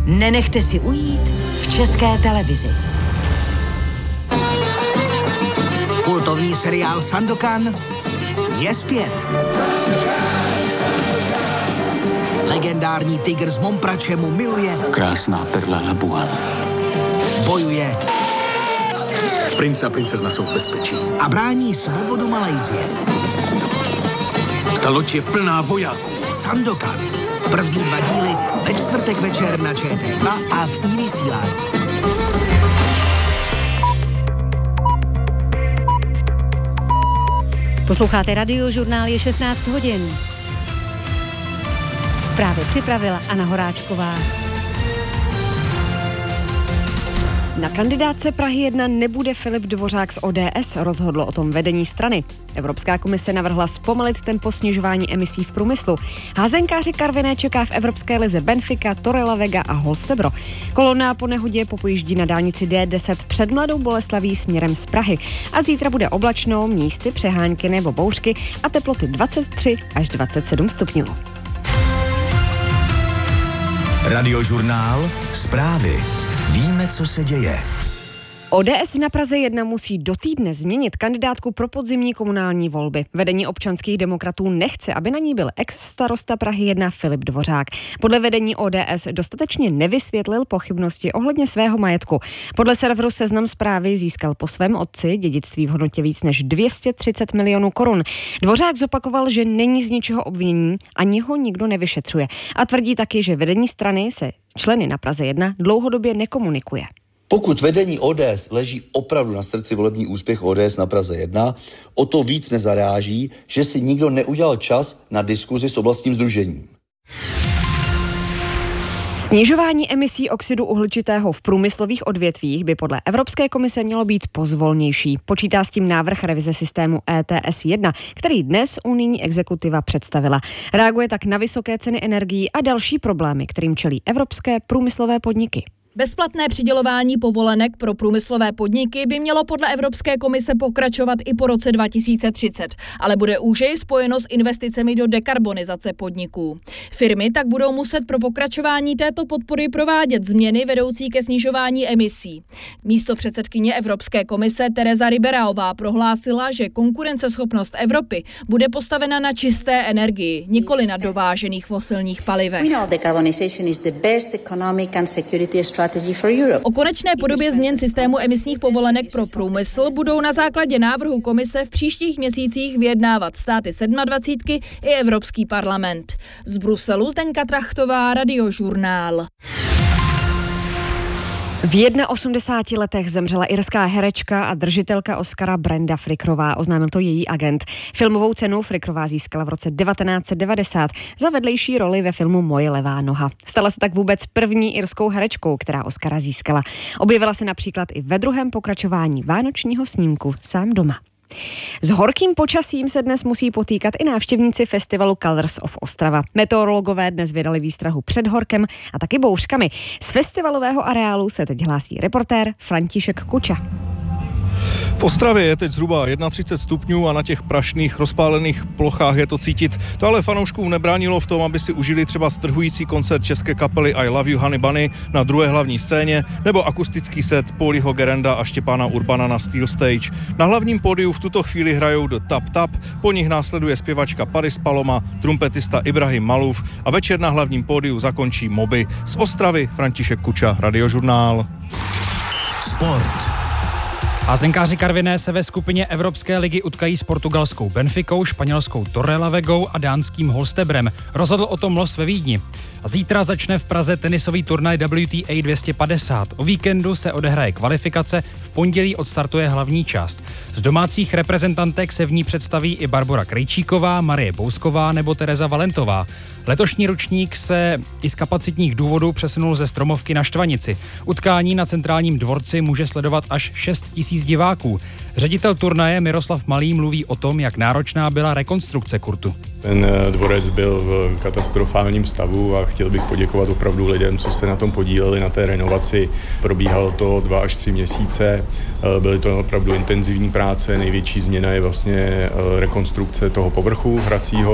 nenechte si ujít v České televizi. Kultovní seriál Sandokan je zpět. Legendární tygr z Momprače mu miluje. Krásná perla Labuan. Bojuje. Princ a princezna jsou v bezpečí. A brání svobodu Malajsie. Ta loď je plná vojáků. Sandokan. První 2 díly ve čtvrtek večer na ČT2 a v iVysílání. Posloucháte Radiožurnál, je 16 hodin. Zprávy připravila Anna Horáčková. Na kandidátce Prahy 1 nebude Filip Dvořák z ODS, rozhodlo o tom vedení strany. Evropská komise navrhla zpomalit tempo snižování emisí v průmyslu. Házenkáři Karviné čeká v evropské lize Benfica, Torrelavega a Holstebro. Kolona po nehodě popojíždí na dálnici D10 před Mladou Boleslaví směrem z Prahy. A zítra bude oblačno, místy přehánky nebo bouřky a teploty 23 až 27 stupňů. Radiožurnál, zprávy. Víme, co se děje. ODS na Praze 1 musí do týdne změnit kandidátku pro podzimní komunální volby. Vedení občanských demokratů nechce, aby na ní byl ex-starosta Prahy 1 Filip Dvořák. Podle vedení ODS dostatečně nevysvětlil pochybnosti ohledně svého majetku. Podle serveru Seznam Zprávy získal po svém otci dědictví v hodnotě víc než 230 milionů korun. Dvořák zopakoval, že není z ničeho obvinění, ani ho nikdo nevyšetřuje. A tvrdí taky, že vedení strany se členy na Praze 1 dlouhodobě nekomunikuje. Pokud vedení ODS leží opravdu na srdci volební úspěch ODS na Praze 1, o to víc mě zaráží, že si nikdo neudělal čas na diskuzi s oblastním sdružením. Snižování emisí oxidu uhličitého v průmyslových odvětvích by podle Evropské komise mělo být pozvolnější. Počítá s tím návrh revize systému ETS 1, který dnes unijní exekutiva představila. Reaguje tak na vysoké ceny energií a další problémy, kterým čelí evropské průmyslové podniky. Bezplatné přidělování povolenek pro průmyslové podniky by mělo podle Evropské komise pokračovat i po roce 2030, ale bude úžej spojeno s investicemi do dekarbonizace podniků. Firmy tak budou muset pro pokračování této podpory provádět změny vedoucí ke snižování emisí. Místopředsedkyně Evropské komise Teresa Ribeiraová prohlásila, že konkurenceschopnost Evropy bude postavena na čisté energii, nikoli na dovážených fosilních palivech. O konečné podobě změn systému emisních povolenek pro průmysl budou na základě návrhu komise v příštích měsících vyjednávat státy 27 i Evropský parlament. Z Bruselu Zdeňka Trachtová, Radiožurnál. V 81 letech zemřela irská herečka a držitelka Oscara Brenda Frickrová, oznámil to její agent. Filmovou cenu Frickrová získala v roce 1990 za vedlejší roli ve filmu Moje levá noha. Stala se tak vůbec první irskou herečkou, která Oscara získala. Objevila se například i ve druhém pokračování vánočního snímku Sám doma. S horkým počasím se dnes musí potýkat i návštěvníci festivalu Colors of Ostrava. Meteorologové dnes vydali výstrahu před horkem a taky bouřkami. Z festivalového areálu se teď hlásí reportér František Kuča. V Ostravě je teď zhruba 31 stupňů a na těch prašných rozpálených plochách je to cítit. To ale fanouškům nebránilo v tom, aby si užili třeba strhující koncert české kapely I Love You Honey Bunny na druhé hlavní scéně nebo akustický set Pauliho Gerenda a Štěpána Urbana na Steel Stage. Na hlavním pódiu v tuto chvíli hrajou The Tap Tap, po nich následuje zpěvačka Paris Paloma, trumpetista Ibrahim Malouf a večer na hlavním pódiu zakončí Moby. Z Ostravy František Kuča, Radiožurnál. Sport. Házenkáři Karviné se ve skupině Evropské ligy utkají s portugalskou Benficou, španělskou Torrelavegou a dánským Holstebrem. Rozhodl o tom los ve Vídni. A zítra začne v Praze tenisový turnaj WTA 250. O víkendu se odehraje kvalifikace, v pondělí odstartuje hlavní část. Z domácích reprezentantek se v ní představí i Barbora Krejčíková, Marie Bousková nebo Tereza Valentová. Letošní ročník se i z kapacitních důvodů přesunul ze Stromovky na Štvanici. Utkání na centrálním dvorci může sledovat až 6 000 diváků. Ředitel turnaje Miroslav Malý mluví o tom, jak náročná byla rekonstrukce kurtu. Ten dvorec byl v katastrofálním stavu a chtěl bych poděkovat opravdu lidem, co se na tom podíleli, na té renovaci. Probíhalo to 2 až 3 měsíce, byly to opravdu intenzivní práce, největší změna je vlastně rekonstrukce toho povrchu hracího.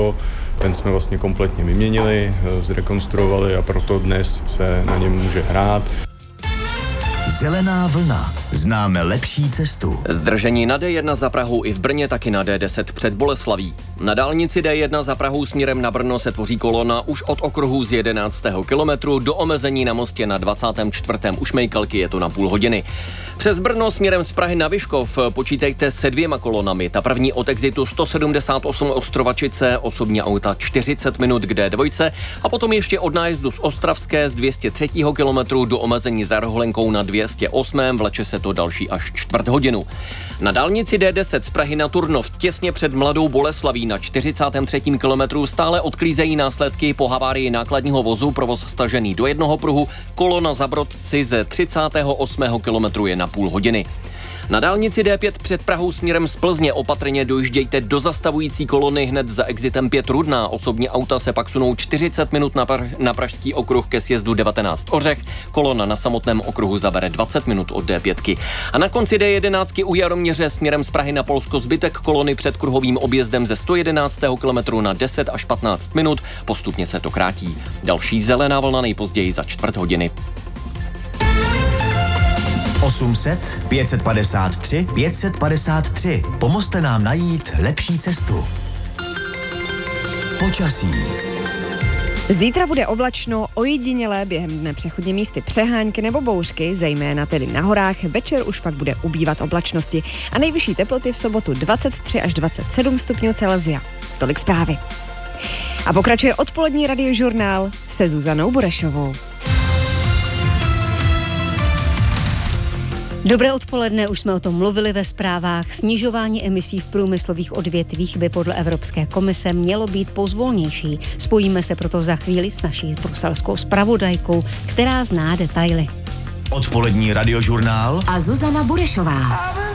Ten jsme vlastně kompletně vyměnili, zrekonstruovali a proto dnes se na něm může hrát. Zelená vlna. Známe lepší cestu. Zdržení na D1 za Prahou i v Brně, taky na D10 před Boleslaví. Na dálnici D1 za Prahou směrem na Brno se tvoří kolona už od okruhu z 11. kilometru do omezení na mostě na 24. u Šmejkalky, je to na půl hodiny. Přes Brno směrem z Prahy na Vyškov počítejte se 2 kolonami. Ta první od exitu 178 Ostrovačice, osobní auta 40 minut k D2 a potom ještě od nájezdu z Ostravské z 203. kilometru do omezení za Rohlenkou na 208. vleče se to další až čtvrt hodinu. Na dálnici D10 z Prahy na Turnov těsně před Mladou Boleslaví na 43. kilometru stále odklízejí následky po havárii nákladního vozu, provoz stažený do jednoho pruhu, kolona za Brodci ze 38. kilometru je na půl hodiny. Na dálnici D5 před Prahou směrem z Plzně opatrně dojíždějte do zastavující kolony hned za exitem 5 Rudná. Osobní auta se pak sunou 40 minut na pražský okruh ke sjezdu 19 Ořech. Kolona na samotném okruhu zabere 20 minut od D5. A na konci D11 u Jaroměře směrem z Prahy na Polsko zbytek kolony před kruhovým objezdem ze 111. kilometru na 10 až 15 minut. Postupně se to krátí. Další zelená vlna nejpozději za čtvrt hodiny. 800 553 553. Pomozte nám najít lepší cestu. Počasí. Zítra bude oblačno, ojedinělé během dne přechodně místy přehánky nebo bouřky, zejména tedy na horách. Večer už pak bude ubývat oblačnosti a nejvyšší teploty v sobotu 23 až 27 stupňů Celsia. Tolik zprávy. A pokračuje odpolední radiožurnál se Zuzanou Burešovou. Dobré odpoledne, už jsme o tom mluvili ve zprávách. Snižování emisí v průmyslových odvětvích by podle Evropské komise mělo být pozvolnější. Spojíme se proto za chvíli s naší bruselskou zpravodajkou, která zná detaily. Odpolední radiožurnál a Zuzana Burešová.